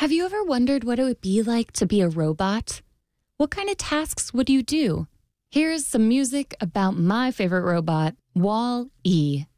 Have you ever wondered what it would be like to be a robot? What kind of tasks would you do? Here's some music about my favorite robot, Wall-E.